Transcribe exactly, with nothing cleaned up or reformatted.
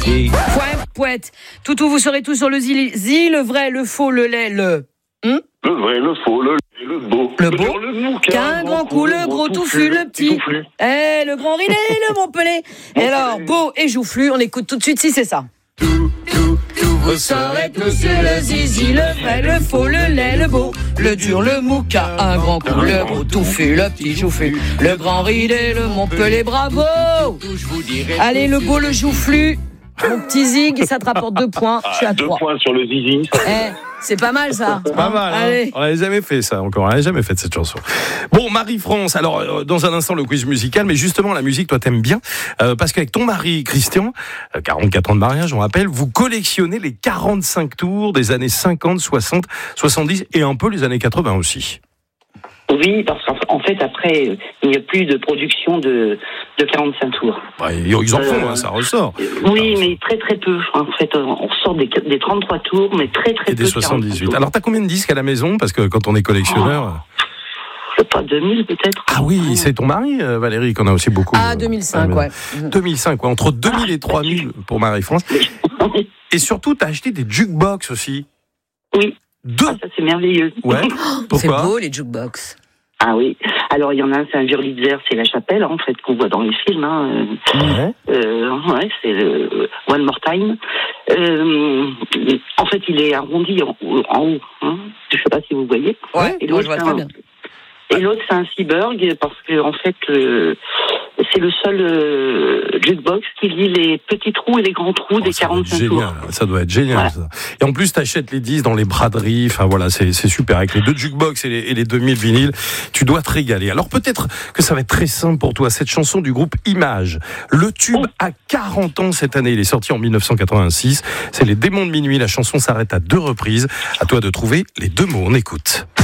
pied. Pouette, pouette. Toutou, vous saurez tout sur le zizi, le vrai, le faux, le lait, le... Hum Le vrai, le faux, le lait, le beau. Le beau, dur, le mou, qu'un grand coup, le gros touffu, le petit. Eh, le grand ridé, le Montpellier. Et alors, beau et joufflu, on écoute tout de suite si c'est ça. Tout, tout, tout, Vous saurez tout sur le zizi, le vrai, le faux, le lait, le beau, le dur, le mou, qu'un un grand coup, le gros touffu, le petit joufflu, le grand ridé, le Montpellier, bravo. je vous dirai. Allez, le beau, le joufflu, mon petit zig, ça te rapporte deux points, je suis à Deux trois. points sur le zizi. Eh, c'est pas mal ça. C'est pas mal, hein. Allez. On n'avait jamais fait ça encore, on n'avait jamais fait cette chanson. Bon, Marie-France, alors euh, dans un instant le quiz musical, mais justement la musique, toi t'aimes bien, euh, parce qu'avec ton mari Christian, euh, quarante-quatre ans de mariage, on rappelle, vous collectionnez les quarante-cinq tours des années cinquante, soixante, soixante-dix et un peu les années quatre-vingts aussi. Oui, parce qu'en fait, après, euh, il n'y a plus de production de, de quarante-cinq tours. Ouais, ils en font, Euh, hein, ça ressort. Oui, mais très très peu. En fait, on sort des, des trente-trois tours, mais très très Et peu. des de quarante-cinq soixante-dix-huit. tours. Alors t'as combien de disques à la maison? Parce que quand on est collectionneur... Je sais pas, deux mille peut-être. Ah oui, c'est ton mari, euh, Valérie, qu'on a aussi beaucoup. Ah, euh, deux mille cinq, à la ouais. maison. deux mille cinq, ouais, entre deux mille et trois mille pour Marie-France. Et surtout, t'as acheté des jukebox aussi. Oui. Deux. Ah, ça c'est merveilleux. Ouais. C'est Pourquoi? beau les jukebox. Ah oui. Alors il y en a un, c'est un Wurlitzer, c'est la chapelle en fait qu'on voit dans les films. Hein. Ouais. Euh, ouais, c'est le One More Time. Euh, en fait, il est arrondi en, en haut. Hein. Je sais pas si vous voyez. Ouais, Et moi l'autre, je vois c'est très un- bien. Et l'autre, c'est un Seaburg, parce que en fait, euh, c'est le seul euh, jukebox qui lit les petits trous et les grands trous Oh, des ça doit être quarante-cinq tours. génial, ça doit être génial. Voilà. Ça. Et en plus, t'achètes les disques dans les braderies. Enfin voilà, c'est, c'est super. Avec les deux jukebox et les, et les deux mille vinyles, tu dois te régaler. Alors peut-être que ça va être très simple pour toi. Cette chanson du groupe Image, le tube Oh. a quarante ans cette année. Il est sorti en dix-neuf cent quatre-vingt-six. C'est les Démons de minuit. La chanson s'arrête à deux reprises. À toi de trouver les deux mots. On écoute.